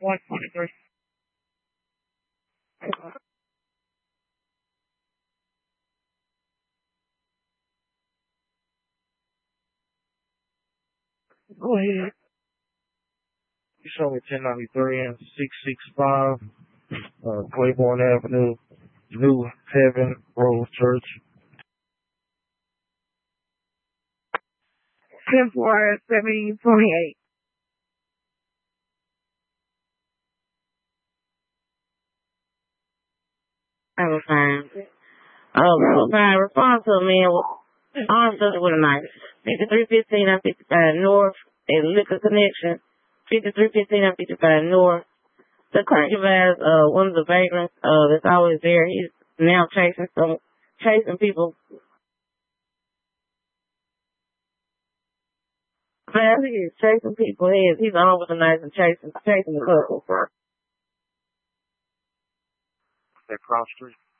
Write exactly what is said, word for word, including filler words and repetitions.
one twenty-three. Go ahead. You show me ten ninety-three and six sixty-five, uh, Claiborne Avenue, New Heaven Grove Church. ten four seventy twenty-eight. I was fine. Oh, fine. Respond to me. Armed with a knife. fifty-three fifteen and fifty-five North, a liquor connection. fifty-three fifteen and fifty-five North. The concubine, uh, one of the vagrants, uh, that's always there. He's now chasing some, chasing people. Well, he is chasing people. He is, he's on with the knife and chasing, chasing the couple. That cross street.